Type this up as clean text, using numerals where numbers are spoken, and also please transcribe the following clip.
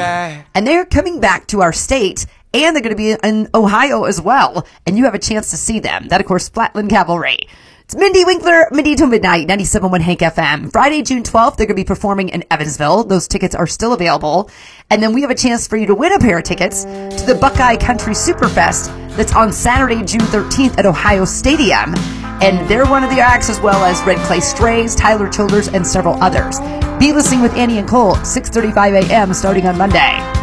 back. And they're coming back to our state, and they're going to be in Ohio as well. And you have a chance to see them. That, of course, Flatland Cavalry. It's Mindy Winkler, Mindy to Midnight, 97.1 Hank FM. Friday, June 12th, they're going to be performing in Evansville. Those tickets are still available. And then we have a chance for you to win a pair of tickets to the Buckeye Country Superfest that's on Saturday, June 13th at Ohio Stadium. And they're one of the acts, as well as Red Clay Strays, Tyler Childers, and several others. Be listening with Annie and Cole, 6:35 a.m. starting on Monday.